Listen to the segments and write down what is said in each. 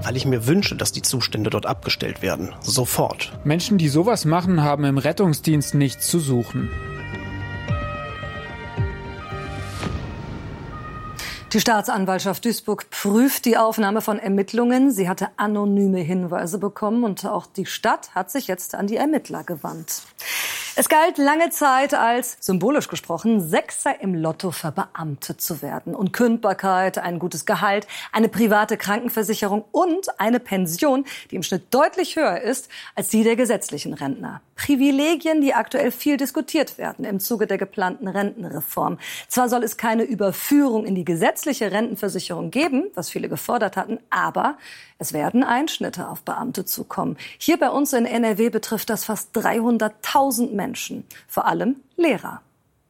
weil ich mir wünsche, dass die Zustände dort abgestellt werden. Sofort. Menschen, die sowas machen, haben im Rettungsdienst nichts zu suchen. Die Staatsanwaltschaft Duisburg prüft die Aufnahme von Ermittlungen. Sie hatte anonyme Hinweise bekommen und auch die Stadt hat sich jetzt an die Ermittler gewandt. Es galt lange Zeit als, symbolisch gesprochen, Sechser im Lotto verbeamtet zu werden. Unkündbarkeit, ein gutes Gehalt, eine private Krankenversicherung und eine Pension, die im Schnitt deutlich höher ist als die der gesetzlichen Rentner. Privilegien, die aktuell viel diskutiert werden im Zuge der geplanten Rentenreform. Zwar soll es keine Überführung in die gesetzliche Rentenversicherung geben, was viele gefordert hatten, aber es werden Einschnitte auf Beamte zukommen. Hier bei uns in NRW betrifft das fast 300.000 Menschen, vor allem Lehrer.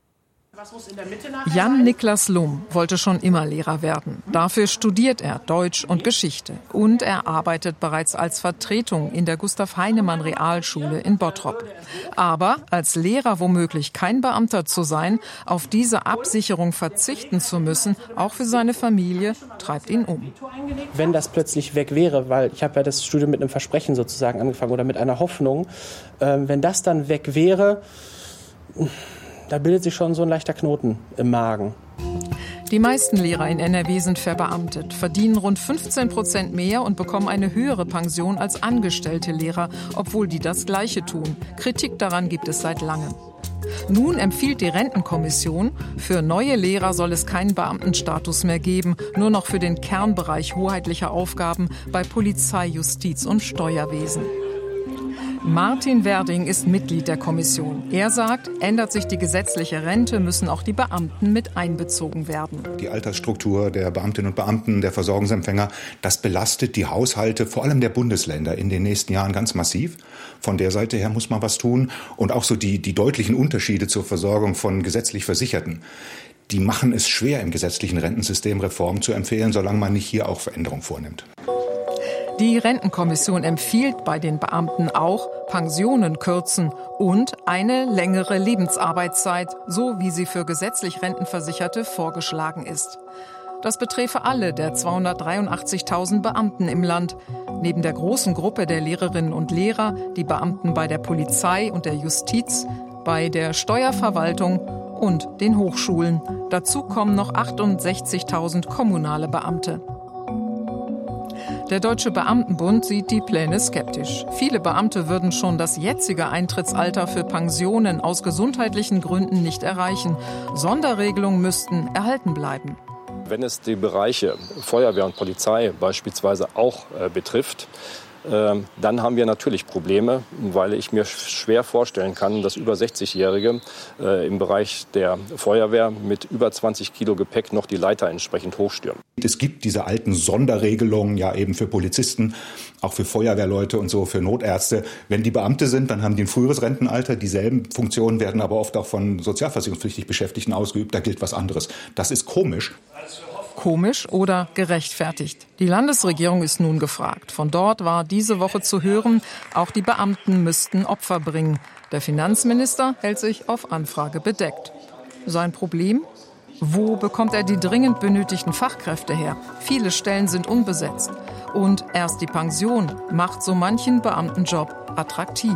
Jan-Niklas Lum wollte schon immer Lehrer werden. Dafür studiert er Deutsch und Geschichte. Und er arbeitet bereits als Vertretung in der Gustav-Heinemann-Realschule in Bottrop. Aber als Lehrer womöglich kein Beamter zu sein, auf diese Absicherung verzichten zu müssen, auch für seine Familie, treibt ihn um. Wenn das plötzlich weg wäre, weil ich habe ja das Studium mit einem Versprechen sozusagen angefangen oder mit einer Hoffnung, wenn das dann weg wäre, da bildet sich schon so ein leichter Knoten im Magen. Die meisten Lehrer in NRW sind verbeamtet, verdienen rund 15% mehr und bekommen eine höhere Pension als angestellte Lehrer, obwohl die das Gleiche tun. Kritik daran gibt es seit langem. Nun empfiehlt die Rentenkommission, für neue Lehrer soll es keinen Beamtenstatus mehr geben, nur noch für den Kernbereich hoheitlicher Aufgaben bei Polizei, Justiz und Steuerwesen. Martin Werding ist Mitglied der Kommission. Er sagt, ändert sich die gesetzliche Rente, müssen auch die Beamten mit einbezogen werden. Die Altersstruktur der Beamtinnen und Beamten, der Versorgungsempfänger, das belastet die Haushalte, vor allem der Bundesländer, in den nächsten Jahren ganz massiv. Von der Seite her muss man was tun. Und auch so die deutlichen Unterschiede zur Versorgung von gesetzlich Versicherten, die machen es schwer, im gesetzlichen Rentensystem Reformen zu empfehlen, solange man nicht hier auch Veränderungen vornimmt. Die Rentenkommission empfiehlt bei den Beamten auch Pensionen kürzen und eine längere Lebensarbeitszeit, so wie sie für gesetzlich Rentenversicherte vorgeschlagen ist. Das beträfe alle der 283.000 Beamten im Land. Neben der großen Gruppe der Lehrerinnen und Lehrer, die Beamten bei der Polizei und der Justiz, bei der Steuerverwaltung und den Hochschulen. Dazu kommen noch 68.000 kommunale Beamte. Der Deutsche Beamtenbund sieht die Pläne skeptisch. Viele Beamte würden schon das jetzige Eintrittsalter für Pensionen aus gesundheitlichen Gründen nicht erreichen. Sonderregelungen müssten erhalten bleiben. Wenn es die Bereiche Feuerwehr und Polizei beispielsweise auch betrifft, dann haben wir natürlich Probleme, weil ich mir schwer vorstellen kann, dass über 60-Jährige im Bereich der Feuerwehr mit über 20 Kilo Gepäck noch die Leiter entsprechend hochstürmen. Es gibt diese alten Sonderregelungen ja eben für Polizisten, auch für Feuerwehrleute und so, für Notärzte. Wenn die Beamte sind, dann haben die ein früheres Rentenalter. Dieselben Funktionen werden aber oft auch von sozialversicherungspflichtig Beschäftigten ausgeübt. Da gilt was anderes. Das ist komisch. Komisch oder gerechtfertigt? Die Landesregierung ist nun gefragt. Von dort war diese Woche zu hören, auch die Beamten müssten Opfer bringen. Der Finanzminister hält sich auf Anfrage bedeckt. Sein Problem? Wo bekommt er die dringend benötigten Fachkräfte her? Viele Stellen sind unbesetzt. Und erst die Pension macht so manchen Beamtenjob attraktiv.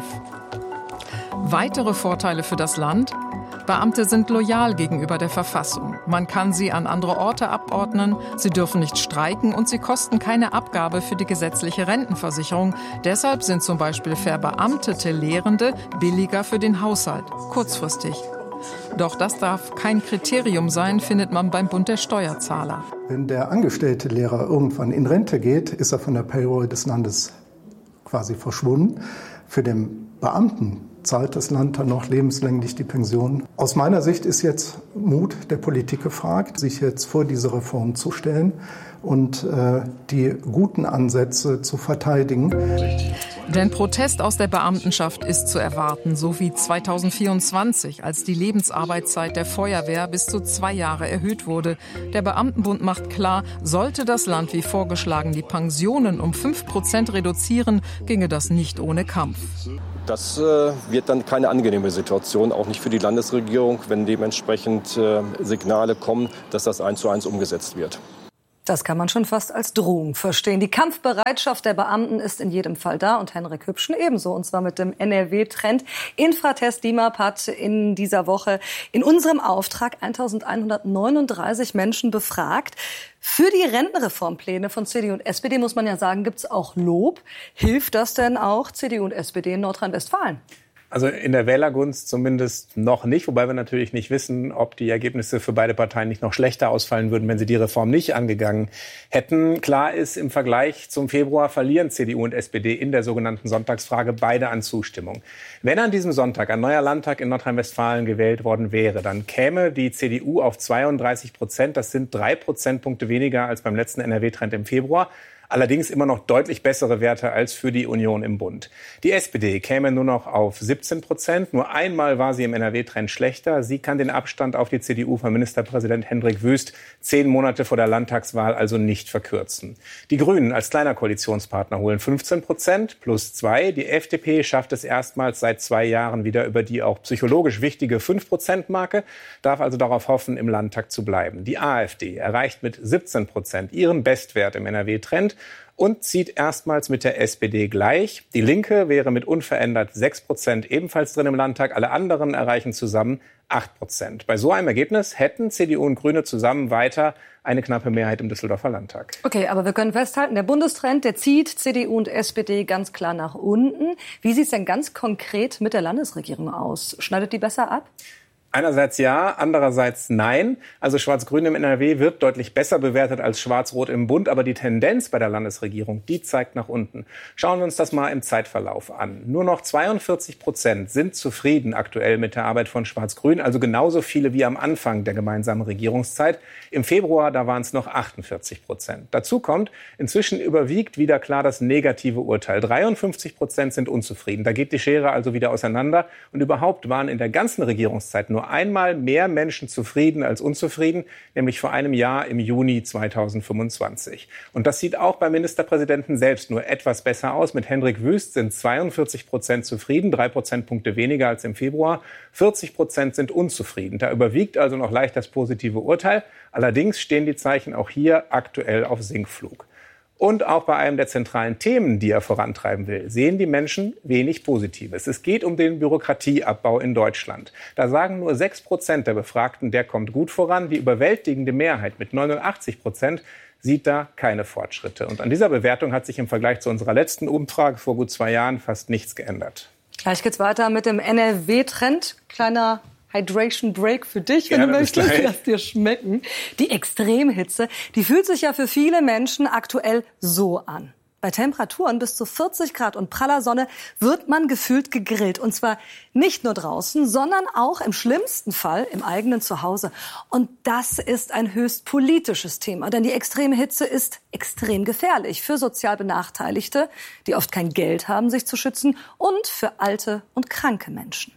Weitere Vorteile für das Land? Beamte sind loyal gegenüber der Verfassung. Man kann sie an andere Orte abordnen, sie dürfen nicht streiken und sie kosten keine Abgabe für die gesetzliche Rentenversicherung. Deshalb sind zum Beispiel verbeamtete Lehrende billiger für den Haushalt, kurzfristig. Doch das darf kein Kriterium sein, findet man beim Bund der Steuerzahler. Wenn der angestellte Lehrer irgendwann in Rente geht, ist er von der Payroll des Landes quasi verschwunden. Für den Beamten zahlt das Land dann noch lebenslänglich die Pension. Aus meiner Sicht ist jetzt Mut der Politik gefragt, sich jetzt vor diese Reform zu stellen und die guten Ansätze zu verteidigen. Denn Protest aus der Beamtenschaft ist zu erwarten, so wie 2024, als die Lebensarbeitszeit der Feuerwehr bis zu 2 Jahre erhöht wurde. Der Beamtenbund macht klar, sollte das Land wie vorgeschlagen die Pensionen um 5% reduzieren, ginge das nicht ohne Kampf. Das wird dann keine angenehme Situation, auch nicht für die Landesregierung, wenn dementsprechend Signale kommen, dass das 1:1 umgesetzt wird. Das kann man schon fast als Drohung verstehen. Die Kampfbereitschaft der Beamten ist in jedem Fall da und Henrik Hübschen ebenso. Und zwar mit dem NRW-Trend. Infratest DIMAP hat in dieser Woche in unserem Auftrag 1139 Menschen befragt. Für die Rentenreformpläne von CDU und SPD, muss man ja sagen, gibt es auch Lob. Hilft das denn auch CDU und SPD in Nordrhein-Westfalen? Also in der Wählergunst zumindest noch nicht, wobei wir natürlich nicht wissen, ob die Ergebnisse für beide Parteien nicht noch schlechter ausfallen würden, wenn sie die Reform nicht angegangen hätten. Klar ist, im Vergleich zum Februar verlieren CDU und SPD in der sogenannten Sonntagsfrage beide an Zustimmung. Wenn an diesem Sonntag ein neuer Landtag in Nordrhein-Westfalen gewählt worden wäre, dann käme die CDU auf 32%. Das sind 3 Prozentpunkte weniger als beim letzten NRW-Trend im Februar. Allerdings immer noch deutlich bessere Werte als für die Union im Bund. Die SPD käme nur noch auf 17%. Nur einmal war sie im NRW-Trend schlechter. Sie kann den Abstand auf die CDU von Ministerpräsident Hendrik Wüst 10 Monate vor der Landtagswahl also nicht verkürzen. Die Grünen als kleiner Koalitionspartner holen 15% plus 2. Die FDP schafft es erstmals seit 2 Jahren wieder über die auch psychologisch wichtige 5%-Marke, darf also darauf hoffen, im Landtag zu bleiben. Die AfD erreicht mit 17% ihren Bestwert im NRW-Trend und zieht erstmals mit der SPD gleich. Die Linke wäre mit unverändert 6% ebenfalls drin im Landtag. Alle anderen erreichen zusammen 8%. Bei so einem Ergebnis hätten CDU und Grüne zusammen weiter eine knappe Mehrheit im Düsseldorfer Landtag. Okay, aber wir können festhalten, der Bundestrend, der zieht CDU und SPD ganz klar nach unten. Wie sieht es denn ganz konkret mit der Landesregierung aus? Schneidet die besser ab? Einerseits ja, andererseits nein. Also Schwarz-Grün im NRW wird deutlich besser bewertet als Schwarz-Rot im Bund. Aber die Tendenz bei der Landesregierung, die zeigt nach unten. Schauen wir uns das mal im Zeitverlauf an. Nur noch 42% sind zufrieden aktuell mit der Arbeit von Schwarz-Grün. Also genauso viele wie am Anfang der gemeinsamen Regierungszeit. Im Februar, da waren es noch 48%. Dazu kommt, inzwischen überwiegt wieder klar das negative Urteil. 53% sind unzufrieden. Da geht die Schere also wieder auseinander. Und überhaupt waren in der ganzen Regierungszeit nur einmal mehr Menschen zufrieden als unzufrieden, nämlich vor einem Jahr im Juni 2025. Und das sieht auch beim Ministerpräsidenten selbst nur etwas besser aus. Mit Hendrik Wüst sind 42% zufrieden, 3 Prozentpunkte weniger als im Februar. 40% sind unzufrieden. Da überwiegt also noch leicht das positive Urteil. Allerdings stehen die Zeichen auch hier aktuell auf Sinkflug. Und auch bei einem der zentralen Themen, die er vorantreiben will, sehen die Menschen wenig Positives. Es geht um den Bürokratieabbau in Deutschland. Da sagen nur 6% der Befragten, der kommt gut voran. Die überwältigende Mehrheit mit 89% sieht da keine Fortschritte. Und an dieser Bewertung hat sich im Vergleich zu unserer letzten Umfrage vor gut 2 Jahren fast nichts geändert. Gleich geht's weiter mit dem NRW-Trend. Kleiner Hydration Break für dich, wenn du möchtest. Lass dir schmecken. Die Extremhitze, die fühlt sich ja für viele Menschen aktuell so an. Bei Temperaturen bis zu 40 Grad und praller Sonne wird man gefühlt gegrillt. Und zwar nicht nur draußen, sondern auch im schlimmsten Fall im eigenen Zuhause. Und das ist ein höchst politisches Thema. Denn die extreme Hitze ist extrem gefährlich für sozial Benachteiligte, die oft kein Geld haben, sich zu schützen, und für alte und kranke Menschen.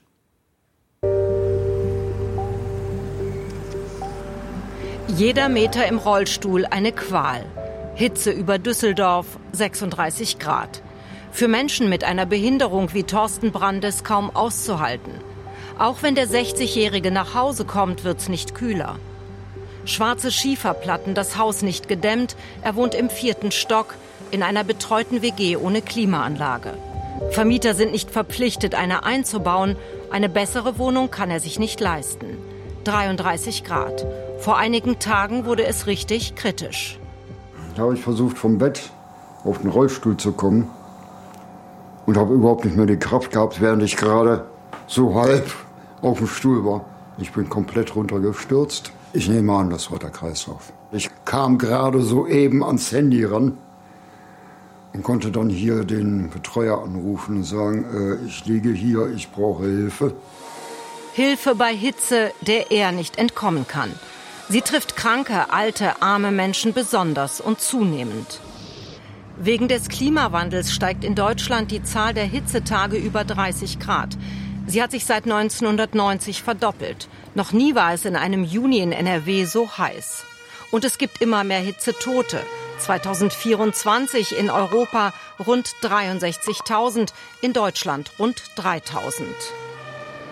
Jeder Meter im Rollstuhl eine Qual. Hitze über Düsseldorf, 36 Grad. Für Menschen mit einer Behinderung wie Thorsten Brandes kaum auszuhalten. Auch wenn der 60-Jährige nach Hause kommt, wird's nicht kühler. Schwarze Schieferplatten, das Haus nicht gedämmt. Er wohnt im 4. Stock in einer betreuten WG ohne Klimaanlage. Vermieter sind nicht verpflichtet, eine einzubauen. Eine bessere Wohnung kann er sich nicht leisten. 33 Grad. Vor einigen Tagen wurde es richtig kritisch. Da habe ich versucht, vom Bett auf den Rollstuhl zu kommen und habe überhaupt nicht mehr die Kraft gehabt, während ich gerade so halb auf dem Stuhl war. Ich bin komplett runtergestürzt. Ich nehme an, das war der Kreislauf. Ich kam gerade soeben ans Handy ran und konnte dann hier den Betreuer anrufen und sagen, ich liege hier, ich brauche Hilfe. Hilfe bei Hitze, der er nicht entkommen kann. Sie trifft kranke, alte, arme Menschen besonders und zunehmend. Wegen des Klimawandels steigt in Deutschland die Zahl der Hitzetage über 30 Grad. Sie hat sich seit 1990 verdoppelt. Noch nie war es in einem Juni in NRW so heiß. Und es gibt immer mehr Hitzetote. 2024 in Europa rund 63.000, in Deutschland rund 3.000.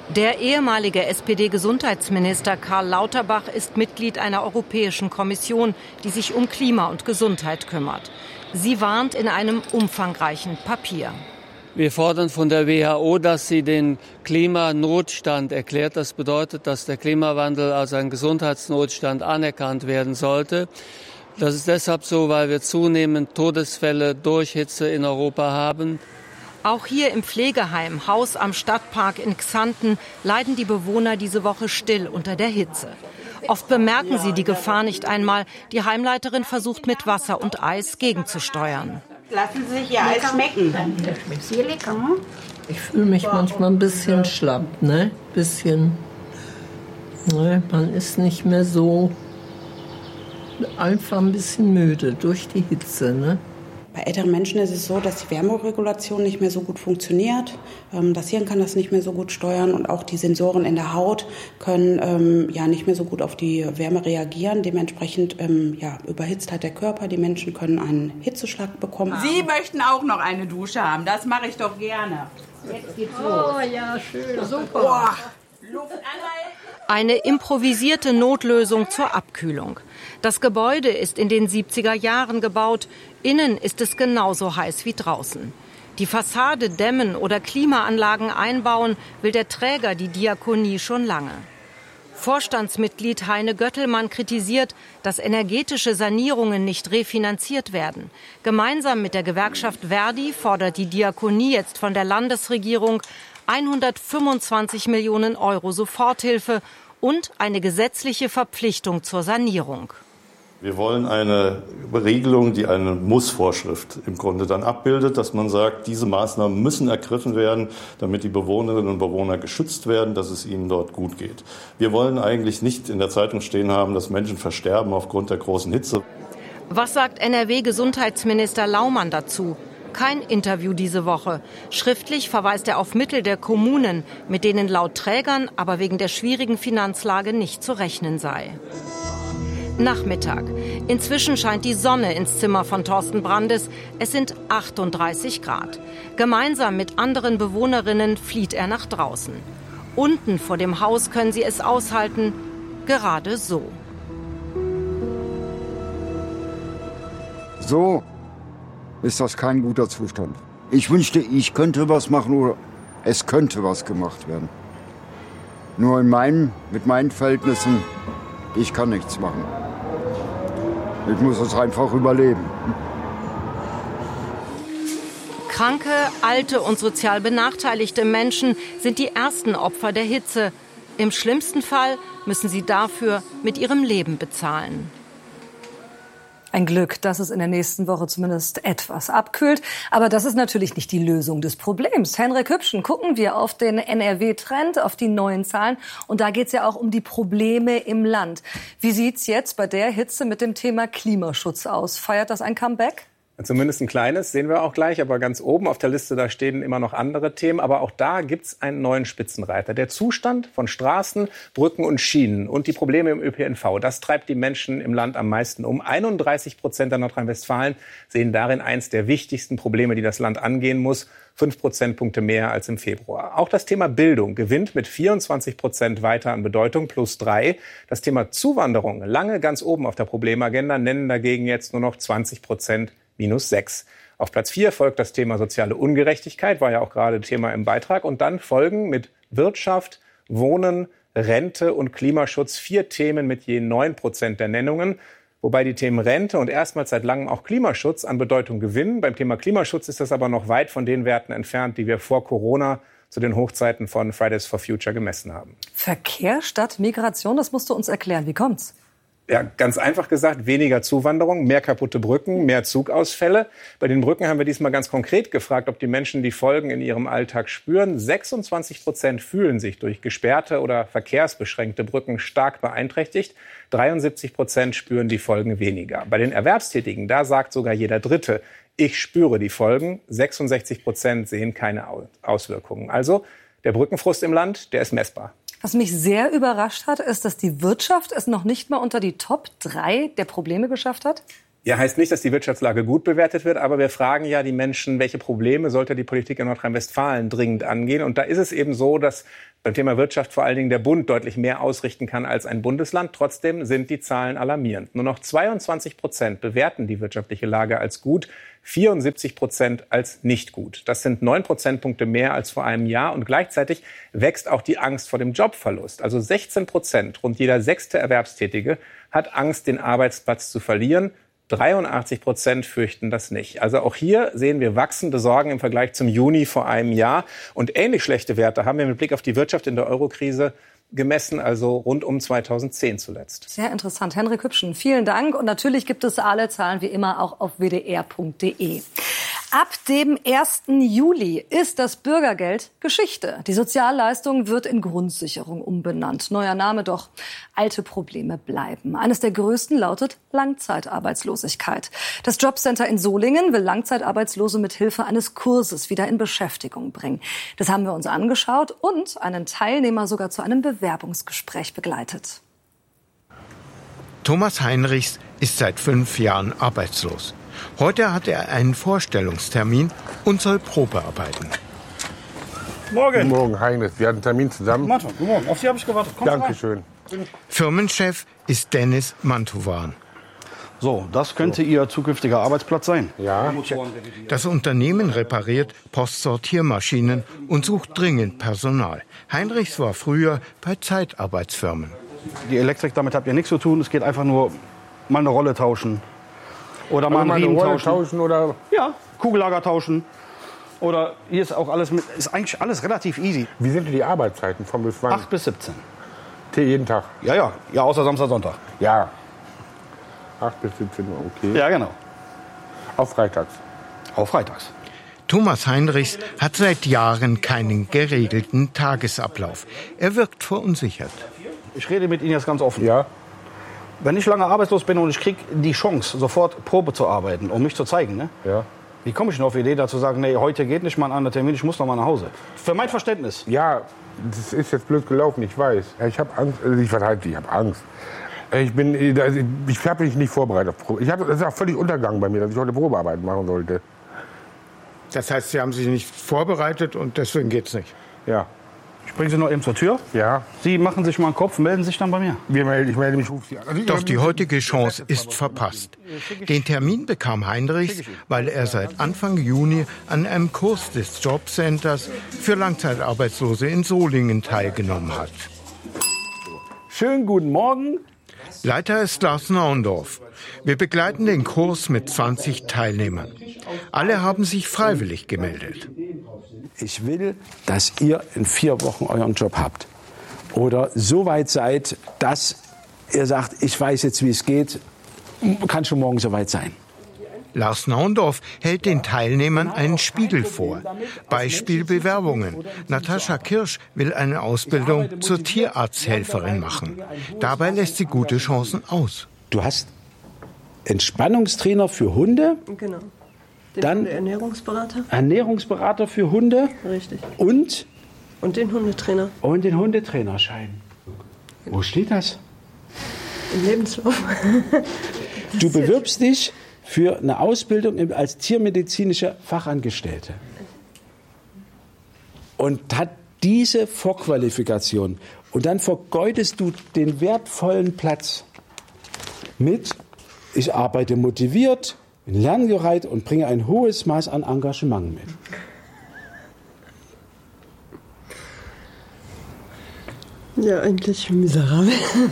Der ehemalige SPD-Gesundheitsminister Karl Lauterbach ist Mitglied einer Europäischen Kommission, die sich um Klima und Gesundheit kümmert. Sie warnt in einem umfangreichen Papier. Wir fordern von der WHO, dass sie den Klimanotstand erklärt. Das bedeutet, dass der Klimawandel als ein Gesundheitsnotstand anerkannt werden sollte. Das ist deshalb so, weil wir zunehmend Todesfälle durch Hitze in Europa haben. Auch hier im Pflegeheim Haus am Stadtpark in Xanten leiden die Bewohner diese Woche still unter der Hitze. Oft bemerken sie die Gefahr nicht einmal. Die Heimleiterin versucht mit Wasser und Eis gegenzusteuern. Lassen Sie sich Ihr Eis schmecken. Das schmeckt sehr lecker. Ich fühle mich manchmal ein bisschen schlapp, ne? Man ist nicht mehr so, einfach ein bisschen müde durch die Hitze, ne? Bei älteren Menschen ist es so, dass die Wärmeregulation nicht mehr so gut funktioniert. Das Hirn kann das nicht mehr so gut steuern und auch die Sensoren in der Haut können nicht mehr so gut auf die Wärme reagieren. Dementsprechend überhitzt halt der Körper. Die Menschen können einen Hitzeschlag bekommen. Sie möchten auch noch eine Dusche haben. Das mache ich doch gerne. Jetzt geht's los. Oh ja, schön, super. Luft anhalten. Eine improvisierte Notlösung zur Abkühlung. Das Gebäude ist in den 70er Jahren gebaut. Innen ist es genauso heiß wie draußen. Die Fassade dämmen oder Klimaanlagen einbauen, will der Träger, die Diakonie, schon lange. Vorstandsmitglied Heine Göttelmann kritisiert, dass energetische Sanierungen nicht refinanziert werden. Gemeinsam mit der Gewerkschaft Verdi fordert die Diakonie jetzt von der Landesregierung 125 Millionen Euro Soforthilfe und eine gesetzliche Verpflichtung zur Sanierung. Wir wollen eine Regelung, die eine Mussvorschrift im Grunde dann abbildet, dass man sagt, diese Maßnahmen müssen ergriffen werden, damit die Bewohnerinnen und Bewohner geschützt werden, dass es ihnen dort gut geht. Wir wollen eigentlich nicht in der Zeitung stehen haben, dass Menschen versterben aufgrund der großen Hitze. Was sagt NRW-Gesundheitsminister Laumann dazu? Kein Interview diese Woche. Schriftlich verweist er auf Mittel der Kommunen, mit denen laut Trägern aber wegen der schwierigen Finanzlage nicht zu rechnen sei. Nachmittag. Inzwischen scheint die Sonne ins Zimmer von Thorsten Brandes. Es sind 38 Grad. Gemeinsam mit anderen Bewohnerinnen flieht er nach draußen. Unten vor dem Haus können sie es aushalten, gerade so. So ist das kein guter Zustand. Ich wünschte, ich könnte was machen oder es könnte was gemacht werden. Nur mit meinen Verhältnissen, ich kann nichts machen. Ich muss es einfach überleben. Kranke, alte und sozial benachteiligte Menschen sind die ersten Opfer der Hitze. Im schlimmsten Fall müssen sie dafür mit ihrem Leben bezahlen. Ein Glück, dass es in der nächsten Woche zumindest etwas abkühlt. Aber das ist natürlich nicht die Lösung des Problems. Henrik Hübschen, gucken wir auf den NRW-Trend, auf die neuen Zahlen. Und da geht es ja auch um die Probleme im Land. Wie sieht's jetzt bei der Hitze mit dem Thema Klimaschutz aus? Feiert das ein Comeback? Zumindest ein kleines, sehen wir auch gleich. Aber ganz oben auf der Liste, da stehen immer noch andere Themen. Aber auch da gibt's einen neuen Spitzenreiter. Der Zustand von Straßen, Brücken und Schienen und die Probleme im ÖPNV. Das treibt die Menschen im Land am meisten um. 31% der Nordrhein-Westfalen sehen darin eins der wichtigsten Probleme, die das Land angehen muss. 5 Prozentpunkte mehr als im Februar. Auch das Thema Bildung gewinnt mit 24% weiter an Bedeutung, +3. Das Thema Zuwanderung, lange ganz oben auf der Problemagenda, nennen dagegen jetzt nur noch 20%. -6. Auf Platz 4 folgt das Thema soziale Ungerechtigkeit, war ja auch gerade Thema im Beitrag. Und dann folgen mit Wirtschaft, Wohnen, Rente und Klimaschutz 4 Themen mit je 9% der Nennungen. Wobei die Themen Rente und erstmals seit langem auch Klimaschutz an Bedeutung gewinnen. Beim Thema Klimaschutz ist das aber noch weit von den Werten entfernt, die wir vor Corona zu den Hochzeiten von Fridays for Future gemessen haben. Verkehr statt Migration, das musst du uns erklären. Wie kommt's? Ja, ganz einfach gesagt, weniger Zuwanderung, mehr kaputte Brücken, mehr Zugausfälle. Bei den Brücken haben wir diesmal ganz konkret gefragt, ob die Menschen die Folgen in ihrem Alltag spüren. 26% fühlen sich durch gesperrte oder verkehrsbeschränkte Brücken stark beeinträchtigt. 73% spüren die Folgen weniger. Bei den Erwerbstätigen, da sagt sogar jeder Dritte, ich spüre die Folgen. 66% sehen keine Auswirkungen. Also der Brückenfrust im Land, der ist messbar. Was mich sehr überrascht hat, ist, dass die Wirtschaft es noch nicht mal unter die Top 3 der Probleme geschafft hat. Ja, heißt nicht, dass die Wirtschaftslage gut bewertet wird, aber wir fragen ja die Menschen, welche Probleme sollte die Politik in Nordrhein-Westfalen dringend angehen? Und da ist es eben so, dass beim Thema Wirtschaft vor allen Dingen der Bund deutlich mehr ausrichten kann als ein Bundesland. Trotzdem sind die Zahlen alarmierend. Nur noch 22% bewerten die wirtschaftliche Lage als gut, 74% als nicht gut. Das sind 9 Prozentpunkte mehr als vor einem Jahr. Und gleichzeitig wächst auch die Angst vor dem Jobverlust. Also 16%, rund jeder 6. Erwerbstätige, hat Angst, den Arbeitsplatz zu verlieren. 83% fürchten das nicht. Also auch hier sehen wir wachsende Sorgen im Vergleich zum Juni vor einem Jahr. Und ähnlich schlechte Werte haben wir mit Blick auf die Wirtschaft in der Eurokrise gemessen, also rund um 2010 zuletzt. Sehr interessant. Henrik Hübschen, vielen Dank. Und natürlich gibt es alle Zahlen wie immer auch auf wdr.de. Ab dem 1. Juli ist das Bürgergeld Geschichte. Die Sozialleistung wird in Grundsicherung umbenannt. Neuer Name, doch alte Probleme bleiben. Eines der größten lautet Langzeitarbeitslosigkeit. Das Jobcenter in Solingen will Langzeitarbeitslose mit Hilfe eines Kurses wieder in Beschäftigung bringen. Das haben wir uns angeschaut und einen Teilnehmer sogar zu einem Bewerbungsgespräch begleitet. Thomas Heinrichs ist seit 5 Jahren arbeitslos. Heute hat er einen Vorstellungstermin und soll Probe arbeiten. Morgen. Guten Morgen, Heinrich. Wir hatten einen Termin zusammen. Martin, guten Morgen. Auf Sie habe ich gewartet. Kommt Dankeschön. Firmenchef ist Dennis Mantovan. So, das könnte Ihr zukünftiger Arbeitsplatz sein. Ja. Das Unternehmen repariert Postsortiermaschinen und sucht dringend Personal. Heinrichs war früher bei Zeitarbeitsfirmen. Die Elektrik, damit habt ihr nichts zu tun. Es geht einfach nur mal eine Rolle tauschen. Oder mal einen Riemen tauschen. Oder? Ja, Kugellager tauschen. Oder hier ist auch alles ist eigentlich alles relativ easy. Wie sind die Arbeitszeiten von bis wann? 8 bis 17. Jeden Tag? Ja, außer Samstag, Sonntag. Ja. 8 bis 17 Uhr, okay. Ja, genau. Auch freitags? Auch freitags. Thomas Heinrichs hat seit Jahren keinen geregelten Tagesablauf. Er wirkt verunsichert. Ich rede mit Ihnen jetzt ganz offen. Ja. Wenn ich lange arbeitslos bin und ich kriege die Chance, sofort Probe zu arbeiten, um mich zu zeigen, ne? Ja. Wie komme ich denn auf die Idee, da zu sagen, nee, heute geht nicht mal ein anderer Termin, ich muss noch mal nach Hause? Für mein Verständnis. Ja, das ist jetzt blöd gelaufen, ich weiß. Ich habe Angst, ich habe Angst. Ich habe mich nicht vorbereitet auf Probe. Das ist auch völlig untergegangen bei mir, dass ich heute Probearbeit machen sollte. Das heißt, Sie haben sich nicht vorbereitet und deswegen geht's nicht? Ja. Ich bringe Sie noch eben zur Tür. Ja. Sie machen sich mal einen Kopf, melden sich dann bei mir. Ich melde mich, rufe Sie an. Doch die heutige Chance ist verpasst. Den Termin bekam Heinrichs, weil er seit Anfang Juni an einem Kurs des Jobcenters für Langzeitarbeitslose in Solingen teilgenommen hat. Schönen guten Morgen. Leiter ist Lars Naundorf. Wir begleiten den Kurs mit 20 Teilnehmern. Alle haben sich freiwillig gemeldet. Ich will, dass ihr in 4 Wochen euren Job habt. Oder so weit seid, dass ihr sagt, ich weiß jetzt, wie es geht, kann schon morgen soweit sein. Lars Naundorf hält den Teilnehmern einen Spiegel vor. Beispiel Bewerbungen. Natascha Kirsch will eine Ausbildung zur Tierarzthelferin machen. Dabei lässt sie gute Chancen aus. Du hast Entspannungstrainer für Hunde. Genau. Dann Ernährungsberater. Ernährungsberater für Hunde. Richtig. Und den Hundetrainer. Und den Hundetrainerschein. Wo steht das? Im Lebenslauf. Du bewirbst dich für eine Ausbildung als tiermedizinische Fachangestellte. Und hat diese Vorqualifikation. Und dann vergeudest du den wertvollen Platz mit, ich arbeite motiviert, bin lernbereit und bringe ein hohes Maß an Engagement mit. Ja, eigentlich miserabel.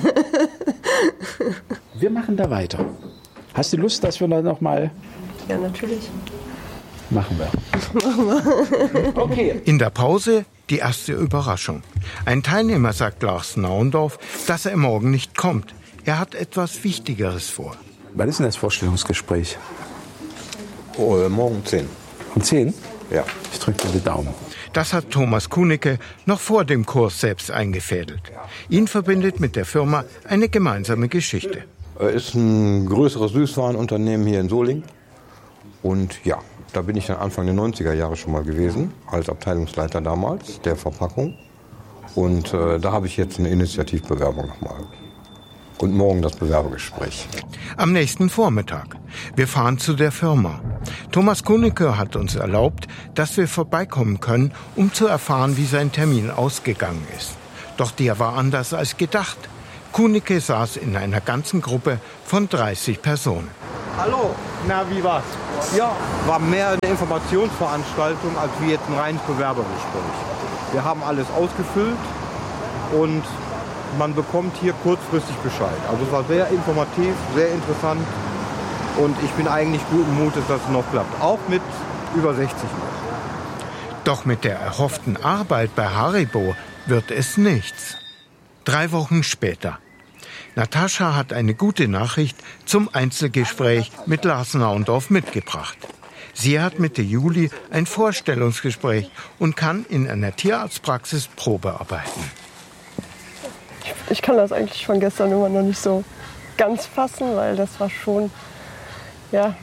Wir machen da weiter. Hast du Lust, dass wir da noch mal... Ja, natürlich. Machen wir. Okay. In der Pause die erste Überraschung. Ein Teilnehmer sagt Lars Naundorf, dass er morgen nicht kommt. Er hat etwas Wichtigeres vor. Wann ist denn das Vorstellungsgespräch? Morgen um 10. Um 10? Ja. Ich drücke dir die Daumen. Das hat Thomas Kunicke noch vor dem Kurs selbst eingefädelt. Ihn verbindet mit der Firma eine gemeinsame Geschichte. Ist ein größeres Süßwarenunternehmen hier in Solingen. Und ja, da bin ich dann Anfang der 90er Jahre schon mal gewesen, als Abteilungsleiter damals, der Verpackung. Und da habe ich jetzt eine Initiativbewerbung nochmal. Und morgen das Bewerbungsgespräch. Am nächsten Vormittag. Wir fahren zu der Firma. Thomas Kunicke hat uns erlaubt, dass wir vorbeikommen können, um zu erfahren, wie sein Termin ausgegangen ist. Doch der war anders als gedacht. Kunicke saß in einer ganzen Gruppe von 30 Personen. Hallo, na, wie war's? Ja, war mehr eine Informationsveranstaltung als wie jetzt ein reines Bewerbergespräch. Wir haben alles ausgefüllt und man bekommt hier kurzfristig Bescheid. Also es war sehr informativ, sehr interessant und ich bin eigentlich guten Mutes, dass es noch klappt. Auch mit über 60 noch. Doch mit der erhofften Arbeit bei Haribo wird es nichts. 3 Wochen später. Natascha hat eine gute Nachricht zum Einzelgespräch mit Lars Naundorf mitgebracht. Sie hat Mitte Juli ein Vorstellungsgespräch und kann in einer Tierarztpraxis Probe arbeiten. Ich kann das eigentlich von gestern immer noch nicht so ganz fassen, weil das war schon, ja.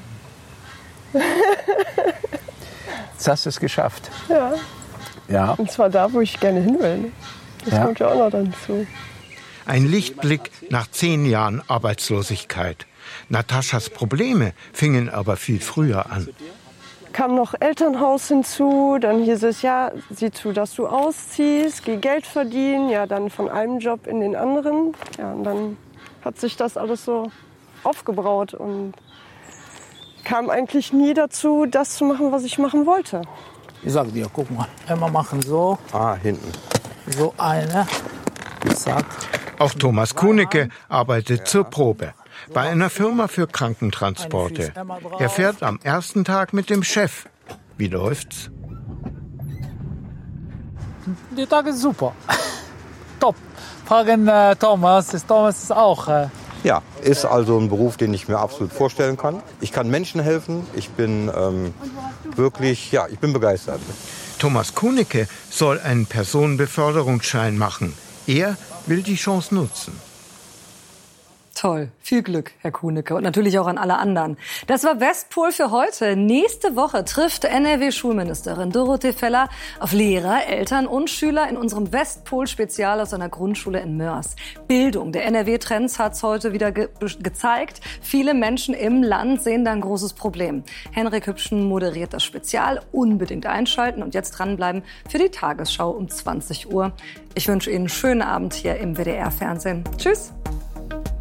Jetzt hast du es geschafft. Ja. Ja. Und zwar da, wo ich gerne hin will. Ne? Das kommt ja auch noch dazu. Ein Lichtblick nach 10 Jahren Arbeitslosigkeit. Nataschas Probleme fingen aber viel früher an. Kam noch Elternhaus hinzu, dann hieß es, ja, sieh zu, dass du ausziehst, geh Geld verdienen, ja, dann von einem Job in den anderen. Ja, und dann hat sich das alles so aufgebraut und kam eigentlich nie dazu, das zu machen, was ich machen wollte. Ich sag dir, guck mal, einmal machen so. Ah, hinten. So eine. Zack. Auch Thomas Kunicke arbeitet zur Probe bei einer Firma für Krankentransporte. Er fährt am ersten Tag mit dem Chef. Wie läuft's? Der Tag ist super. Top. Fragen Thomas. Thomas ist auch. Ja, ist also ein Beruf, den ich mir absolut vorstellen kann. Ich kann Menschen helfen. Ich bin wirklich, ich bin begeistert. Thomas Kunicke soll einen Personenbeförderungsschein machen. Er will die Chance nutzen. Toll. Viel Glück, Herr Kunicke. Und natürlich auch an alle anderen. Das war Westpol für heute. Nächste Woche trifft NRW-Schulministerin Dorothee Feller auf Lehrer, Eltern und Schüler in unserem Westpol-Spezial aus einer Grundschule in Mörs. Bildung. Der NRW-Trends hat es heute wieder gezeigt. Viele Menschen im Land sehen da ein großes Problem. Henrik Hübschen moderiert das Spezial. Unbedingt einschalten und jetzt dranbleiben für die Tagesschau um 20 Uhr. Ich wünsche Ihnen einen schönen Abend hier im WDR-Fernsehen. Tschüss.